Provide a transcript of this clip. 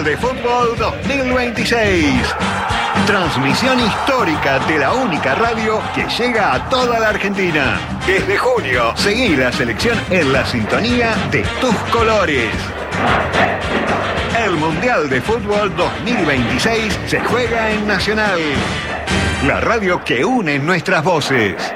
de Fútbol 2026. Transmisión histórica de la única radio que llega a toda la Argentina. Desde junio, seguí la selección en la sintonía de tus colores. El Mundial de Fútbol 2026 se juega en Nacional. La radio que une nuestras voces.